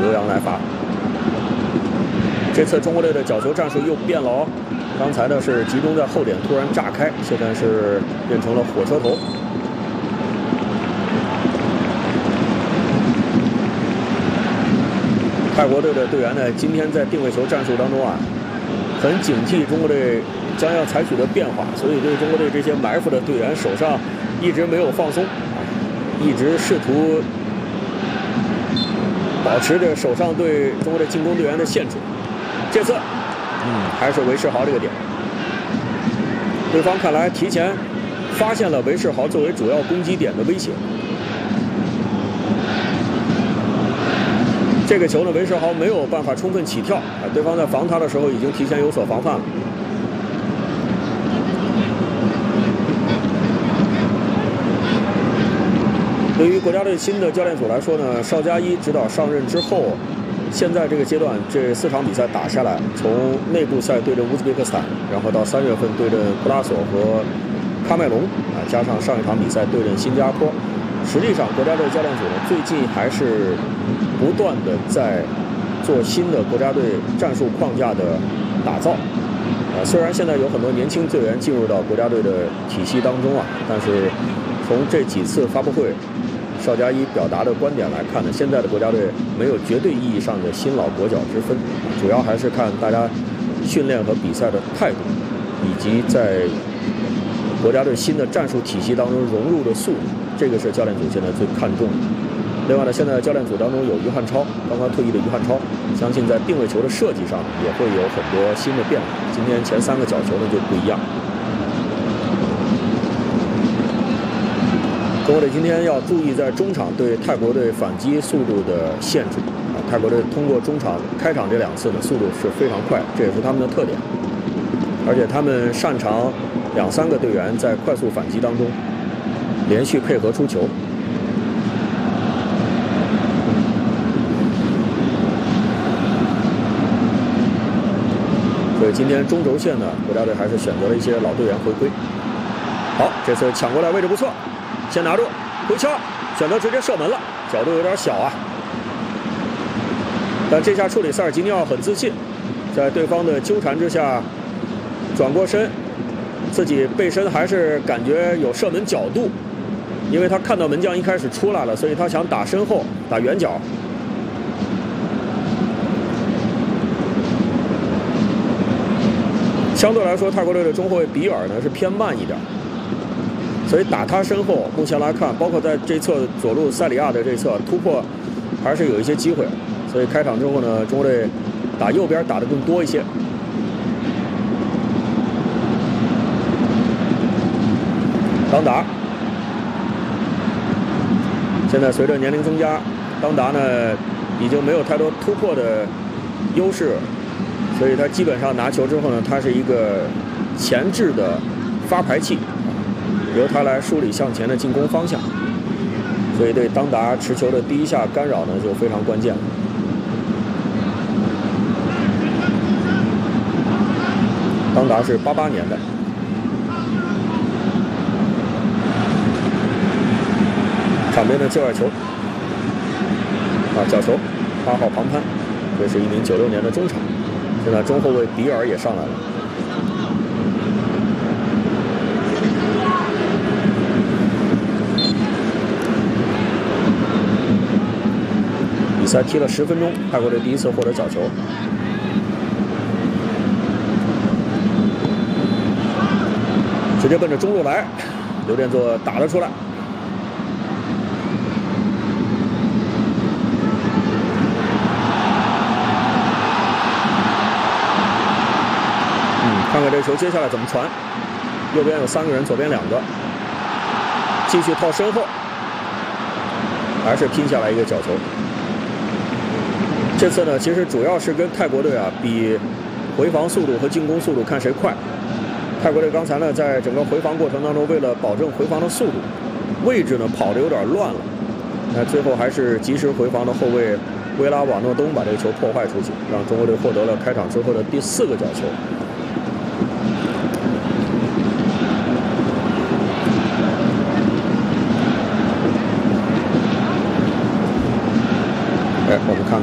刘洋来罚。这次中国队的角球战术又变了哦，刚才呢是集中在后点突然炸开，现在是变成了火车头。泰国队的队员呢，今天在定位球战术当中啊，很警惕中国队将要采取的变化，所以对中国队这些埋伏的队员手上一直没有放松，一直试图保持着手上对中国队进攻队员的限制。这次，还是韦世豪这个点，对方看来提前发现了韦世豪作为主要攻击点的威胁。这个球呢，韦世豪没有办法充分起跳，对方在防他的时候已经提前有所防范了。对于国家队新的教练组来说呢，邵佳一指导上任之后，现在这个阶段这4场比赛打下来，从内部赛对阵乌兹别克斯坦，然后到3月份对阵布拉索和喀麦隆加上上一场比赛对阵新加坡，实际上国家队教练组呢最近还是不断的在做新的国家队战术框架的打造。虽然现在有很多年轻队员进入到国家队的体系当中啊，但是从这几次发布会，邵佳一表达的观点来看呢，现在的国家队没有绝对意义上的新老国脚之分，主要还是看大家训练和比赛的态度，以及在国家队新的战术体系当中融入的速度，这个是教练组现在最看重的。另外呢，现在教练组当中有于汉超，刚刚退役的于汉超，相信在定位球的设计上也会有很多新的变化。今天前3个角球呢就不一样。中国队今天要注意在中场对泰国队反击速度的限制。泰国队通过中场开场这2次呢，速度是非常快，这也是他们的特点。而且他们擅长2、3个队员在快速反击当中连续配合出球。所以今天中轴线呢，国家队还是选择了一些老队员回归。好，这次抢过来位置不错。先拿住，回敲，选择直接射门了，角度有点小啊。但这下处理塞尔吉尼奥很自信，在对方的纠缠之下，转过身，自己背身还是感觉有射门角度，因为他看到门将一开始出来了，所以他想打身后，打远角。相对来说，泰国队的中后卫比尔呢是偏慢一点。所以打他身后，目前来看，包括在这侧左路塞里亚的这侧突破，还是有一些机会。所以开场之后呢，中国队打右边打得更多一些。当达，现在随着年龄增加，当达呢已经没有太多突破的优势，所以他基本上拿球之后呢，他是一个前置的发牌器。由他来梳理向前的进攻方向，所以对当达持球的第一下干扰呢就非常关键了。当达是88年的，场边的界外球，角球，8号庞潘，这是一名96年的中场，现在中后卫比尔也上来了。比赛踢了10分钟，泰国队第一次获得角球。直接奔着中路来，刘殿座打了出来。看看这球接下来怎么传。右边有3个人，左边2个，继续套身后，还是拼下来一个角球。这次呢，其实主要是跟泰国队比回防速度和进攻速度，看谁快。泰国队刚才呢，在整个回防过程当中，为了保证回防的速度，位置呢跑得有点乱了。那最后还是及时回防的后卫威拉瓦诺东把这个球破坏出去，让中国队获得了开场之后的第4个角球。我们看。